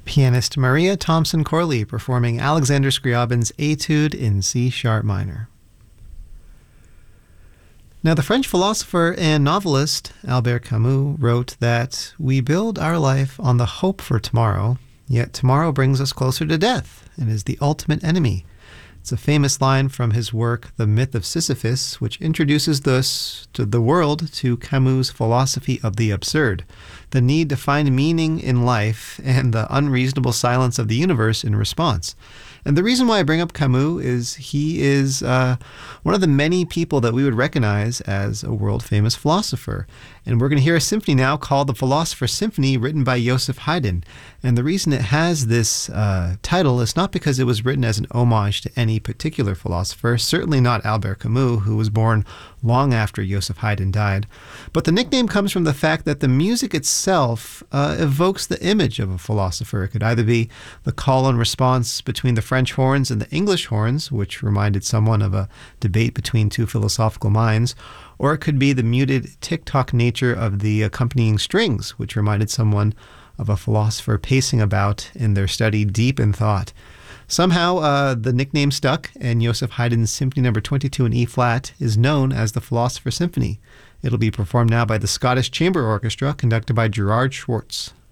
Pianist Maria Thompson Corley performing Alexander Scriabin's Etude in C sharp minor. Now, the French philosopher and novelist Albert Camus wrote that we build our life on the hope for tomorrow, yet tomorrow brings us closer to death and is the ultimate enemy. It's a famous line from his work, The Myth of Sisyphus, which introduces the world to Camus' philosophy of the absurd, the need to find meaning in life, and the unreasonable silence of the universe in response. And the reason why I bring up Camus is he is one of the many people that we would recognize as a world-famous philosopher. And we're going to hear a symphony now called The Philosopher's Symphony, written by Joseph Haydn. And the reason it has this title is not because it was written as an homage to any particular philosopher, certainly not Albert Camus, who was born long after Joseph Haydn died. But the nickname comes from the fact that the music itself evokes the image of a philosopher. It could either be the call and response between the French horns and the English horns, which reminded someone of a debate between two philosophical minds, or it could be the muted tick-tock nature of the accompanying strings, which reminded someone of a philosopher pacing about in their study deep in thought. Somehow, the nickname stuck, and Joseph Haydn's Symphony No. 22 in E-flat is known as the Philosopher's Symphony. It'll be performed now by the Scottish Chamber Orchestra, conducted by Gerard Schwartz.